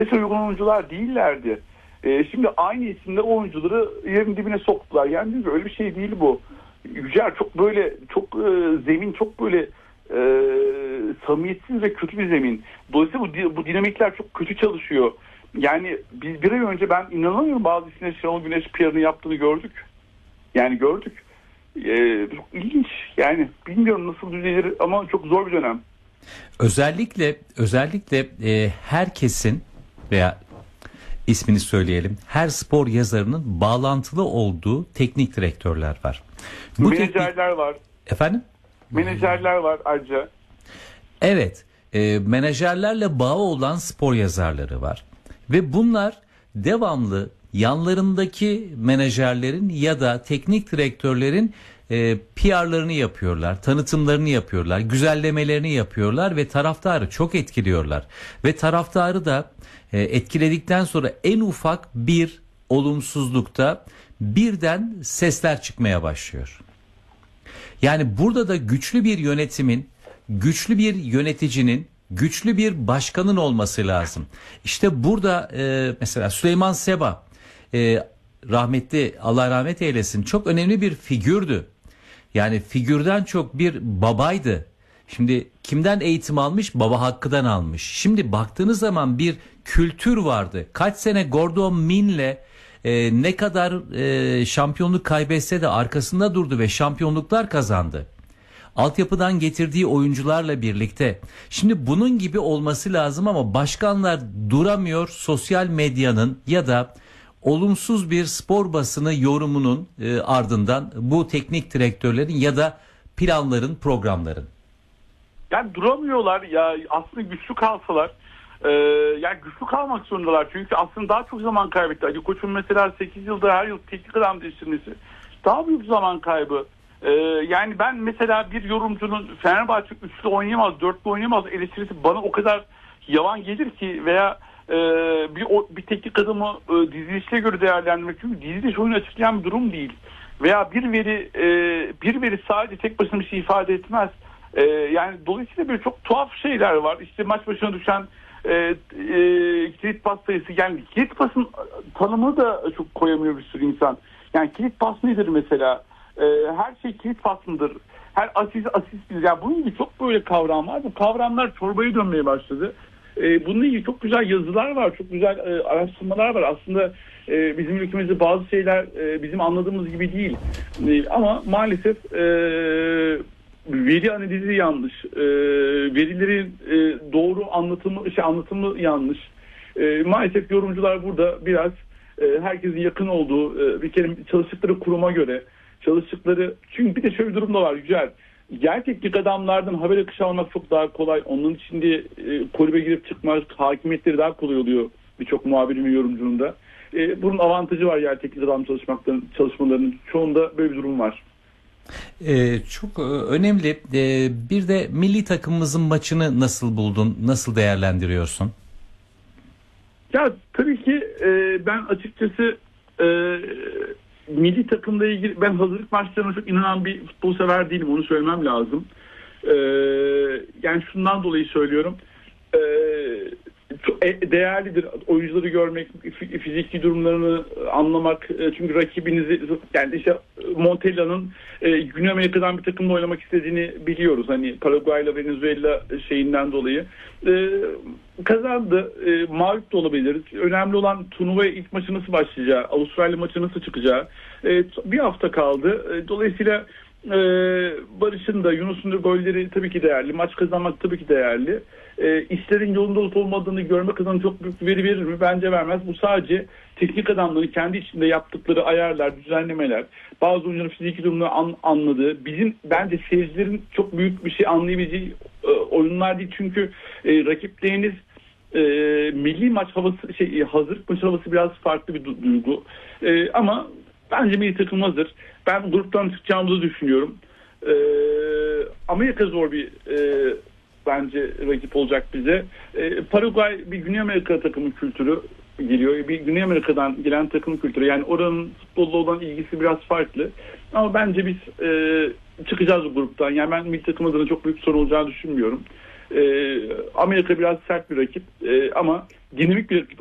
uygun oyuncular değillerdi. Şimdi aynı isimde oyuncuları yerin dibine soktular. Yani öyle bir şey değil bu. Yücel çok böyle zemin çok böyle samimiyetsiz ve kötü bir zemin. Dolayısıyla bu dinamikler çok kötü çalışıyor. Yani biz bir ay önce ben inanamıyorum bazı isimler Şenol Güneş PR'ını yaptığını gördük. Yani gördük. Çok ilginç. Yani bilmiyorum nasıl düzelir ama çok zor bir dönem. Özellikle herkesin veya ismini söyleyelim, her spor yazarının bağlantılı olduğu teknik direktörler var. Menajerler var. Efendim? Menajerler var ayrıca. Evet. Menajerlerle bağı olan spor yazarları var. Ve bunlar devamlı yanlarındaki menajerlerin ya da teknik direktörlerin PR'larını yapıyorlar, tanıtımlarını yapıyorlar, güzellemelerini yapıyorlar ve taraftarı çok etkiliyorlar. Ve taraftarı da etkiledikten sonra en ufak bir olumsuzlukta birden sesler çıkmaya başlıyor. Yani burada da güçlü bir yönetimin, güçlü bir yöneticinin, güçlü bir başkanın olması lazım. İşte burada mesela Süleyman Seba, rahmetli, Allah rahmet eylesin, çok önemli bir figürdü. Yani figürden çok bir babaydı. Şimdi kimden eğitim almış? Baba Hakkı'dan almış. Şimdi baktığınız zaman bir kültür vardı. Kaç sene Gordon Min'le ne kadar şampiyonluk kaybetse de arkasında durdu ve şampiyonluklar kazandı. Altyapıdan getirdiği oyuncularla birlikte. Şimdi bunun gibi olması lazım ama başkanlar duramıyor sosyal medyanın ya da olumsuz bir spor basını yorumunun ardından bu teknik direktörlerin ya da planların, programların. Yani duramıyorlar ya, aslında güçlü kalsalar yani güçlü kalmak zorundalar çünkü aslında daha çok zaman kaybetti. Ali Koç'un mesela 8 yılda her yıl teknik adam değiştirmesi daha büyük zaman kaybı. Yani ben mesela bir yorumcunun Fenerbahçe üçlü oynayamaz, dörtlü oynayamaz eleştirisi bana o kadar yavan gelir ki veya bir teknik adamı dizilişe göre değerlendirmek, çünkü diziliş oyunu açıklayan bir durum değil. Veya bir veri sadece tek başına bir şey ifade etmez. Yani dolayısıyla böyle çok tuhaf şeyler var. İşte maç başına düşen kilit pas sayısı, yani kilit pasın tanımını da çok koyamıyor bir sürü insan. Yani kilit pas nedir mesela? Her şey kilit pas mıdır? Her asisttir. Yani bunun gibi çok böyle kavram var. Bu kavramlar çorbaya dönmeye başladı. Bununla ilgili çok güzel yazılar var, çok güzel araştırmalar var. Aslında bizim ülkemizde bazı şeyler bizim anladığımız gibi değil. Ama maalesef veri analizi yanlış, verilerin doğru anlatımı yanlış. Maalesef yorumcular burada biraz herkesin yakın olduğu, bir kere çalıştıkları kuruma göre çünkü bir de şöyle bir durum da var Yücel. Yer teknik adamlardan haber akışı almak çok daha kolay. Onun için de kulübe girip çıkmak, hakimiyetleri daha kolay oluyor birçok muhabirin ve yorumcunun da. Bunun avantajı var yer teknik adam çalışmalarının çoğunda böyle bir durum var. Çok önemli. Bir de milli takımımızın maçını nasıl buldun? Nasıl değerlendiriyorsun? Ya tabii ki ben açıkçası milli takımla ilgili, ben hazırlık maçlarına çok inanan bir futbol sever değilim, onu söylemem lazım. Yani şundan dolayı söylüyorum. Çok değerlidir oyuncuları görmek, fiziki durumlarını anlamak. Çünkü rakibinizi, yani işte Montella'nın Güney Amerika'dan bir takımla oynamak istediğini biliyoruz. Hani Paraguay ile Venezuela şeyinden dolayı. Kazandı. Mağlup da olabilir. Önemli olan turnuvaya ilk maçı nasıl başlayacağı, Avustralya maçı nasıl çıkacağı. Bir hafta kaldı. Dolayısıyla Barış'ın da Yunus'un da golleri tabii ki değerli. Maç kazanmak tabii ki değerli. İşlerin yolunda olup olmadığını görmek adına çok büyük bir veri verir mi? Bence vermez. Bu sadece teknik adamların kendi içinde yaptıkları ayarlar, düzenlemeler, bazı oyuncuların fiziki durumunu anladığı, bizim bence seyircilerin çok büyük bir şey anlayabileceği oyunlar değil. Çünkü rakipleriniz milli maç havası, hazırlık maç havası biraz farklı bir duygu. Ama bence milli takım hazır. Ben gruptan çıkacağımızı düşünüyorum. Amerika zor bir bence rakip olacak bize. Paraguay bir Güney Amerika takımı kültürü geliyor. Bir Güney Amerika'dan gelen takım kültürü. Yani oranın futbolla olan ilgisi biraz farklı. Ama bence biz çıkacağız bu gruptan. Yani ben milli takım adına çok büyük sorun olacağını düşünmüyorum. Amerika biraz sert bir rakip ama dinamik bir